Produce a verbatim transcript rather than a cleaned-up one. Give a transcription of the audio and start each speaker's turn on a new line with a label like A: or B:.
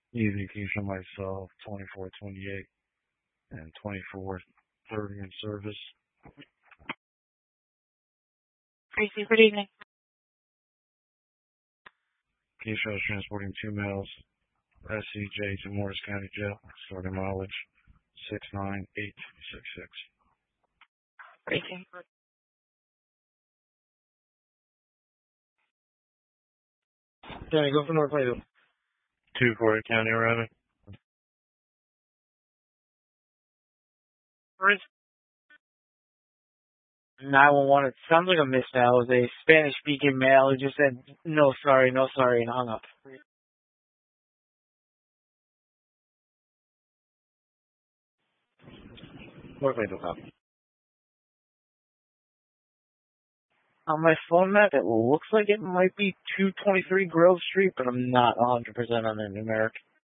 A: Easy Keisha myself, twenty-four twenty-eight and twenty-four thirty in service.
B: Tracy, good evening.
A: Keisha is transporting two males, S C J to Morris County Jail, starting mileage six nine eight six six.
B: Tracy.
C: Danny, go for North Plato.
A: two Fort County Rabbit.
C: nine one one, it sounds like a miss now. It was a Spanish-speaking male who just said, no sorry, no sorry, and hung up. North Plato copy. On my phone map, it looks like it might be two twenty-three Grove Street, but I'm not one hundred percent on the numeric.